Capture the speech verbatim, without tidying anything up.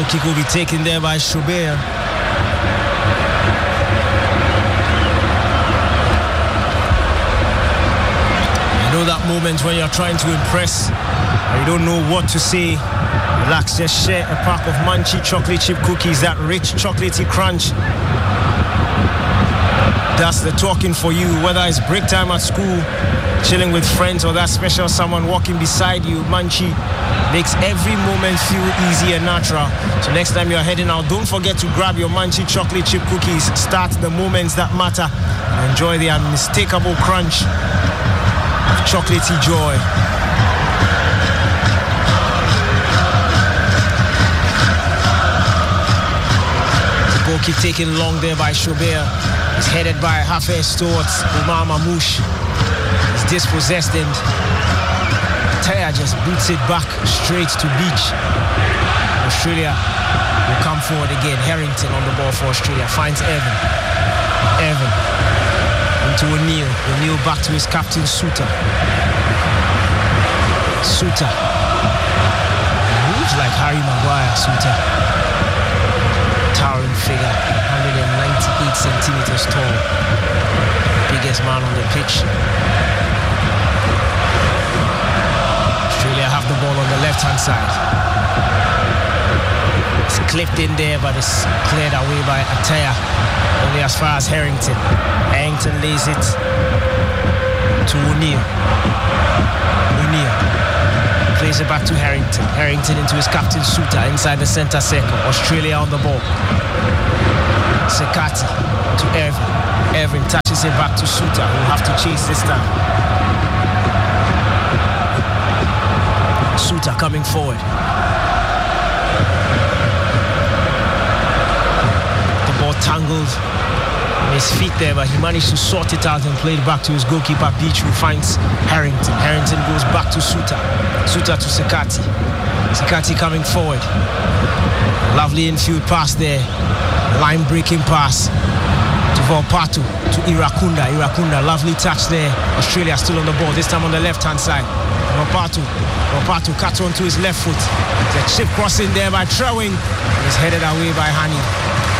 kick will be taken there by Schubert. You know that moment when you're trying to impress and you don't know what to say. Relax, just share a pack of Munchie chocolate chip cookies, that rich chocolatey crunch. That's the talking for you, whether it's break time at school, chilling with friends, or that special someone walking beside you. Munchie makes every moment feel easy and natural. So next time you're heading out, don't forget to grab your Munchie chocolate chip cookies. Start the moments that matter and enjoy the unmistakable crunch of chocolatey joy. The ball kick taken long there by Schubert. He's headed by Hafez towards Umar Mamouche. He's dispossessed and Taya just boots it back straight to Beach. Australia will come forward again. Harrington on the ball for Australia. Finds Evan. Evan into O'Neill. O'Neill back to his captain Suter. Suter. Moves like Harry Maguire, Suter. Towering figure. one hundred ninety-eight centimeters tall. Biggest man on the pitch. Australia have the ball on the left-hand side. It's clipped in there, but it's cleared away by Ataya. Only as far as Harrington. Harrington lays it to O'Neill. O'Neill plays it back to Harrington. Harrington into his captain Suter inside the center circle. Australia on the ball. Sekati to Irvin. Irvin touches it back to Suter, who will have to chase this time. Suter coming forward. The ball tangled on his feet there, but he managed to sort it out and play it back to his goalkeeper Beach, who finds Harrington. Harrington goes back to Suter. Suter to Sekati. Sekati coming forward. Lovely infield pass there. Line breaking pass to Volpato to Irakunda. Irakunda, lovely touch there. Australia still on the ball, this time on the left hand side. Volpato. Volpato cuts onto his left foot. The chip crossing there by Trewing. It's headed away by Hani.